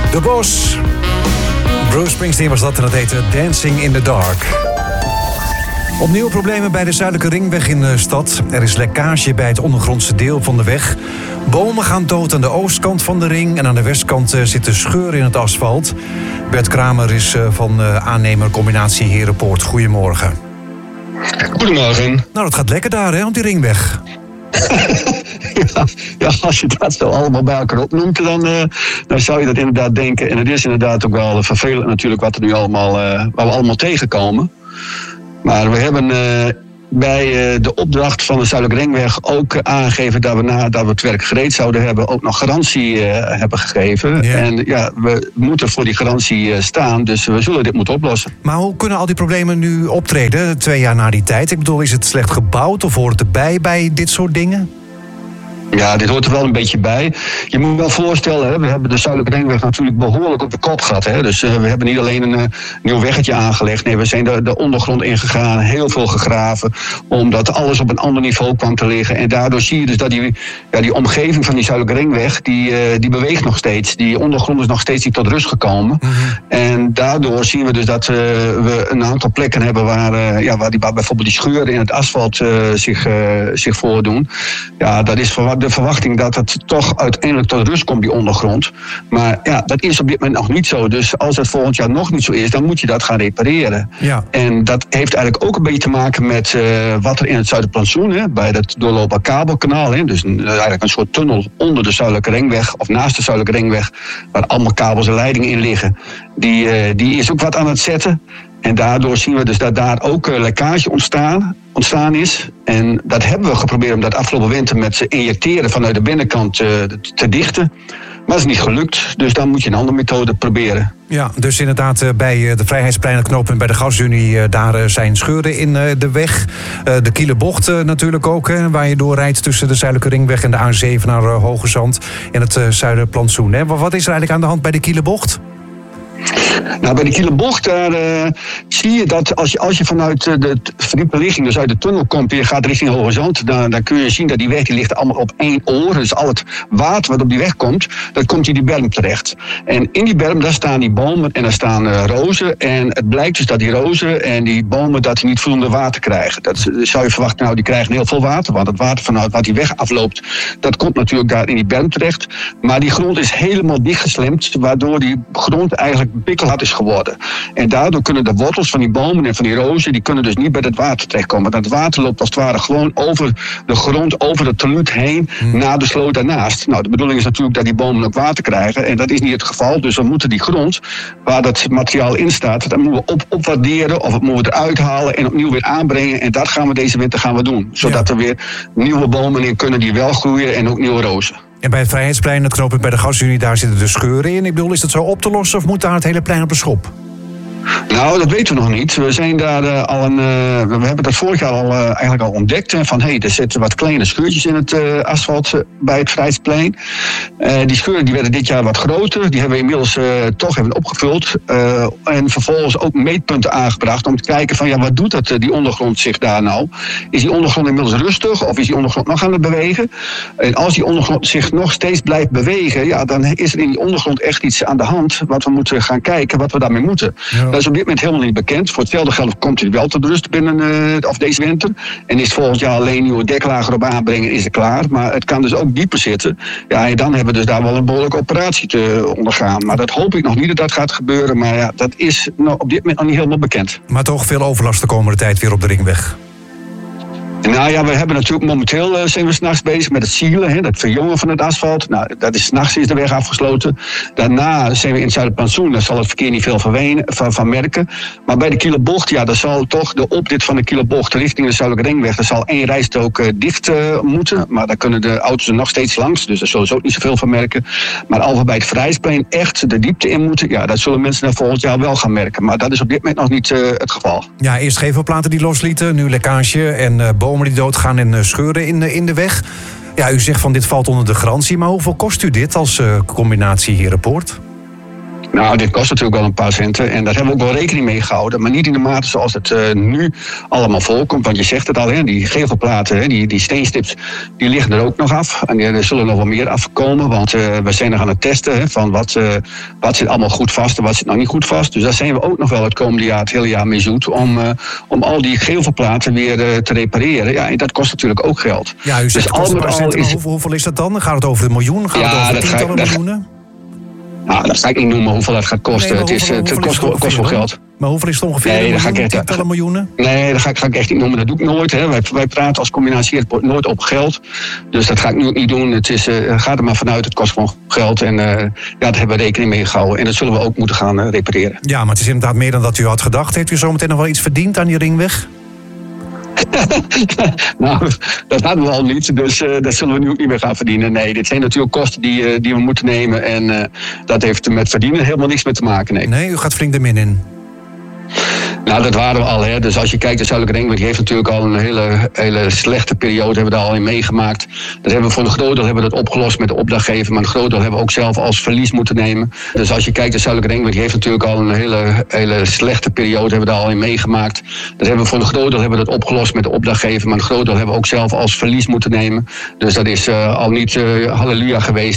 The Boss. Bruce Springsteen was dat en dat heette Dancing in the Dark. Opnieuw problemen bij de Zuidelijke Ringweg in de stad. Er is lekkage bij het ondergrondse deel van de weg. Bomen gaan dood aan de oostkant van de ring. En aan de westkant zitten scheuren in het asfalt. Bert Kramer is van aannemer Combinatie Herenpoort. Goedemorgen. Goedemorgen. Nou, dat gaat lekker daar, hè, op die ringweg. Ja, als je dat zo allemaal bij elkaar opnoemt, dan zou je dat inderdaad denken. En het is inderdaad ook wel vervelend natuurlijk wat er nu allemaal, waar we allemaal tegenkomen. Maar we hebben bij de opdracht van de Zuidelijke Ringweg ook aangegeven dat we nadat we het werk gereed zouden hebben ook nog garantie hebben gegeven. Ja. En ja, we moeten voor die garantie staan, dus we zullen dit moeten oplossen. Maar hoe kunnen al die problemen nu optreden 2 jaar na die tijd? Ik bedoel, is het slecht gebouwd of hoort het erbij bij dit soort dingen? Ja, dit hoort er wel een beetje bij. Je moet wel voorstellen, hè, we hebben de Zuidelijke Ringweg natuurlijk behoorlijk op de kop gehad. Hè. Dus we hebben niet alleen een nieuw weggetje aangelegd. Nee, we zijn de ondergrond ingegaan, heel veel gegraven. Omdat alles op een ander niveau kwam te liggen. En daardoor zie je dus dat die omgeving van die Zuidelijke Ringweg, die beweegt nog steeds. Die ondergrond is nog steeds niet tot rust gekomen. Mm-hmm. En daardoor zien we dus dat we een aantal plekken hebben waar bijvoorbeeld die scheuren in het asfalt zich voordoen. Ja, dat is de verwachting dat het toch uiteindelijk tot rust komt, die ondergrond. Maar ja, dat is op dit moment nog niet zo. Dus als het volgend jaar nog niet zo is, dan moet je dat gaan repareren. Ja. En dat heeft eigenlijk ook een beetje te maken met wat er in het Zuiderplantsoen, bij het doorloopbaar kabelkanaal, dus eigenlijk een soort tunnel onder de Zuidelijke Ringweg, of naast de Zuidelijke Ringweg, waar allemaal kabels en leidingen in liggen. Die is ook wat aan het zetten. En daardoor zien we dus dat daar ook lekkage ontstaan is. En dat hebben we geprobeerd om dat afgelopen winter met injecteren vanuit de binnenkant te dichten. Maar dat is niet gelukt, dus dan moet je een andere methode proberen. Ja, dus inderdaad bij de Vrijheidsplein, het knooppunt bij de Gasunie, daar zijn scheuren in de weg. De Kielerbocht natuurlijk ook, waar je doorrijdt tussen de Zuidelijke Ringweg en de A7 naar Hoogezand in het Zuiderplantsoen. Hè. Wat is er eigenlijk aan de hand bij de Kielerbocht? Nou, bij de Kielerbocht, daar zie je dat als je vanuit de verdiepe ligging, dus uit de tunnel komt, je gaat richting Hoogezand, dan kun je zien dat die weg die ligt allemaal op 1 oor. Dus al het water wat op die weg komt, dat komt in die berm terecht. En in die berm, daar staan die bomen en daar staan rozen. En het blijkt dus dat die rozen en die bomen, dat die niet voldoende water krijgen. Dat zou je verwachten, nou, die krijgen heel veel water, want het water vanuit wat die weg afloopt, dat komt natuurlijk daar in die berm terecht. Maar die grond is helemaal dichtgeslemd, waardoor die grond eigenlijk pikkelhard is geworden. En daardoor kunnen de wortels van die bomen en van die rozen, die kunnen dus niet bij het water terechtkomen. Want het water loopt als het ware gewoon over de grond, over het teluut heen, naar de sloot daarnaast. Nou, de bedoeling is natuurlijk dat die bomen ook water krijgen. En dat is niet het geval. Dus we moeten die grond, waar dat materiaal in staat, dat moeten we opwaarderen of het moeten we eruit halen en opnieuw weer aanbrengen. En dat gaan we deze winter doen. Zodat er weer nieuwe bomen in kunnen die wel groeien en ook nieuwe rozen. En bij het Vrijheidsplein, het knooppunt bij de Gasunie, daar zitten de scheuren in. Ik bedoel, is dat zo op te lossen of moet daar het hele plein op de schop? Nou, dat weten we nog niet. We zijn daar we hebben dat vorig jaar eigenlijk al ontdekt. Van er zitten wat kleine scheurtjes in het asfalt bij het Vrijheidsplein. Die scheuren die werden dit jaar wat groter. Die hebben we inmiddels toch even opgevuld. En vervolgens ook meetpunten aangebracht om te kijken van wat doet die ondergrond zich daar nou? Is die ondergrond inmiddels rustig of is die ondergrond nog aan het bewegen? En als die ondergrond zich nog steeds blijft bewegen, dan is er in die ondergrond echt iets aan de hand wat we moeten gaan kijken wat we daarmee moeten. Ja. Dat is op dit moment helemaal niet bekend. Voor hetzelfde geld komt hij wel tot rust binnen deze winter. En is volgend jaar alleen nieuwe deklager op aanbrengen, is het klaar. Maar het kan dus ook dieper zitten. Ja, en dan hebben we dus daar wel een behoorlijke operatie te ondergaan. Maar dat hoop ik nog niet dat dat gaat gebeuren. Maar dat is op dit moment nog niet helemaal bekend. Maar toch veel overlast de komende tijd weer op de ringweg. Nou ja, we hebben natuurlijk momenteel zijn we 's nachts bezig met het sealen, het verjongen van het asfalt. Nou, dat is 's nachts is de weg afgesloten. Daarna zijn we in het Zuiderplantsoen, daar zal het verkeer niet veel van merken. Maar bij de Kielerbocht, daar zal toch de oprit van de Kielerbocht richting de Zuidelijke Ringweg, daar zal 1 rijstrook dicht moeten. Maar daar kunnen de auto's er nog steeds langs, dus daar zullen ze ook niet zoveel van merken. Maar als we bij het Vrijheidsplein echt de diepte in moeten, dat zullen mensen dan volgend jaar wel gaan merken. Maar dat is op dit moment nog niet het geval. Ja, eerst gevelplaten die loslieten, nu lekkage en bomen die doodgaan en scheuren in de weg. Ja, u zegt van dit valt onder de garantie, maar hoeveel kost u dit als Combinatie Herenpoort? Nou, dit kost natuurlijk wel een paar centen. En daar hebben we ook wel rekening mee gehouden. Maar niet in de mate zoals het nu allemaal voorkomt. Want je zegt het al, hè, die gevelplaten, hè, die steenstips, die liggen er ook nog af. En er zullen nog wel meer afkomen. Want we zijn nog aan het testen, hè, van wat zit allemaal goed vast en wat zit nog niet goed vast. Dus daar zijn we ook nog wel het komende jaar, het hele jaar mee zoet. Om al die gevelplaten weer te repareren. Ja, en dat kost natuurlijk ook geld. Ja, u zegt dus al met al hoeveel is dat dan? Gaat het over een miljoen? Gaat het over tientallen miljoenen? Nou, dat ga ik niet noemen hoeveel dat gaat kosten. Nee, het kost veel geld. Maar hoeveel is het ongeveer? Nee, tientallen miljoenen? Nee, dat ga ik echt niet noemen. Dat doe ik nooit. Hè. Wij praten als combinatie nooit op geld. Dus dat ga ik nu ook niet doen. Ga er maar vanuit, het kost gewoon geld. En daar hebben we rekening mee gehouden. En dat zullen we ook moeten gaan repareren. Ja, maar het is inderdaad meer dan dat u had gedacht. Heeft u zometeen nog wel iets verdiend aan die ringweg? Nou, dat hadden we al niet, dus dat zullen we nu ook niet meer gaan verdienen. Nee, dit zijn natuurlijk kosten die we moeten nemen en dat heeft met verdienen helemaal niks mee te maken. Nee, u gaat flink de min in. Nou, dat waren we al. Hè. Dus als je kijkt, de Zuidelijke Ringweg die heeft natuurlijk al een hele slechte periode hebben we daar al in meegemaakt. Dat hebben we voor een groot deel hebben we dat opgelost met de opdrachtgever, maar een groot deel hebben we ook zelf als verlies moeten nemen. Dus als je kijkt, de Zuidelijke Ringweg die heeft natuurlijk al een hele slechte periode hebben we daar al in meegemaakt. Dat hebben we voor een groot deel hebben we dat opgelost met de opdrachtgever, maar een groot deel hebben we ook zelf als verlies moeten nemen. Dus dat is al niet halleluja geweest.